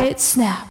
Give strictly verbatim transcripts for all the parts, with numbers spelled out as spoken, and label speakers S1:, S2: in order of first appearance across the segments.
S1: Quiet Snap.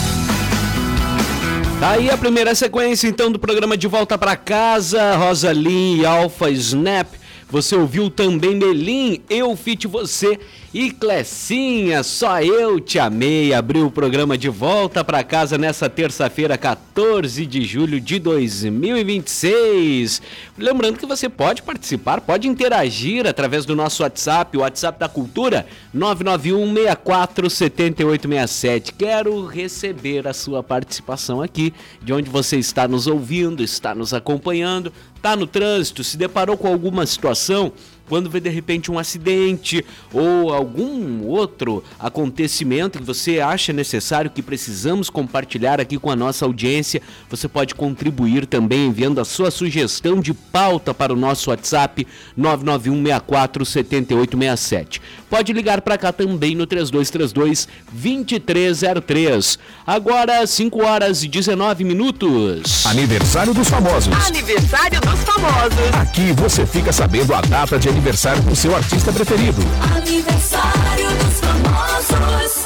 S2: Tá aí a primeira sequência, então, do programa De Volta Pra Casa, Rosalie e Alpha Snap. Você ouviu também Melim, Eu Fit Você e Clecinha, Só Eu Te Amei. Abriu o programa De Volta Pra Casa nessa terça-feira, quatorze de julho de dois mil e vinte e seis. Lembrando que você pode participar, pode interagir através do nosso WhatsApp, o WhatsApp da Cultura, nove nove um, seis quatro sete oito seis sete. Quero receber a sua participação aqui, de onde você está nos ouvindo, está nos acompanhando, está no trânsito, se deparou com alguma situação, quando vê de repente um acidente ou algum outro acontecimento que você acha necessário, que precisamos compartilhar aqui com a nossa audiência, você pode contribuir também enviando a sua sugestão de pauta para o nosso WhatsApp nove nove um, seis quatro sete oito seis sete. Pode ligar para cá também no três dois três dois, dois três zero três. Agora cinco horas e dezenove minutos.
S3: Aniversário dos famosos.
S4: Aniversário dos famosos.
S3: Aqui você fica sabendo a data de aniversário do seu artista preferido.
S1: Aniversário dos famosos.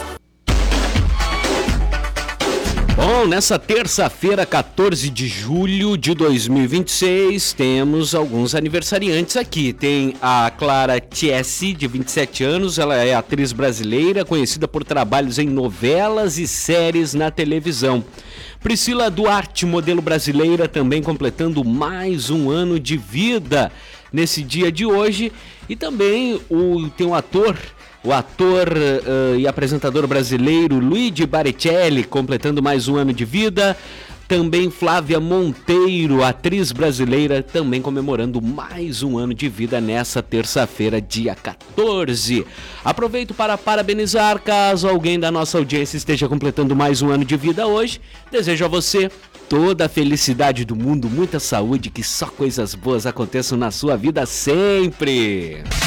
S2: Bom, nessa terça-feira, quatorze de julho de dois mil e vinte e seis, temos alguns aniversariantes aqui. Tem a Clara Chiesi, de vinte e sete anos, ela é atriz brasileira, conhecida por trabalhos em novelas e séries na televisão. Priscila Duarte, modelo brasileira, também completando mais um ano de vida nesse dia de hoje. E também o, tem um ator... O ator uh, e apresentador brasileiro Luigi Baricelli, completando mais um ano de vida. Também Flávia Monteiro, atriz brasileira, também comemorando mais um ano de vida nessa terça-feira, dia quatorze. Aproveito para parabenizar, caso alguém da nossa audiência esteja completando mais um ano de vida hoje. Desejo a você toda a felicidade do mundo, muita saúde, que só coisas boas aconteçam na sua vida sempre.